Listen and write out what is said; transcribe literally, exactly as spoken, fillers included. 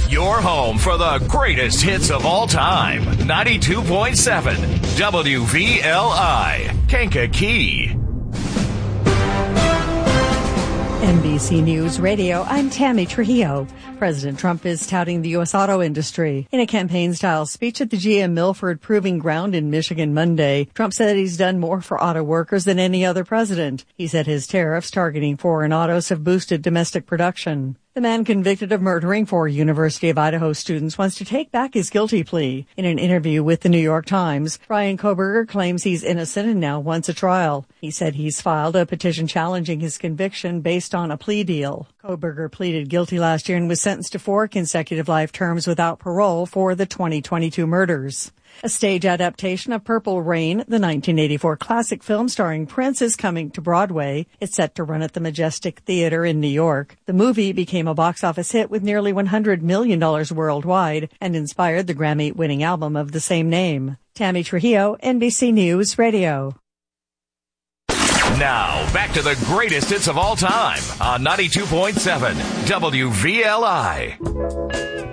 Your home for the greatest hits of all time. ninety-two point seven W V L I, Kankakee. N B C News Radio, I'm Tammy Trujillo. President Trump is touting the U S auto industry. In a campaign-style speech at the G M Milford Proving Ground in Michigan Monday, Trump said he's done more for auto workers than any other president. He said his tariffs targeting foreign autos have boosted domestic production. The man convicted of murdering four University of Idaho students wants to take back his guilty plea. In an interview with the New York Times, Bryan Kohberger claims he's innocent and now wants a trial. He said he's filed a petition challenging his conviction based on a plea deal. Kohberger pleaded guilty last year and was sentenced to four consecutive life terms without parole for the twenty twenty-two murders. A stage adaptation of Purple Rain, the nineteen eighty-four classic film starring Prince, is coming to Broadway. It's set to run at the Majestic Theater in New York. The movie became a box office hit with nearly one hundred million dollars worldwide and inspired the Grammy-winning album of the same name. Tammy Trujillo, N B C News Radio. Now, back to the greatest hits of all time on ninety-two point seven W V L I.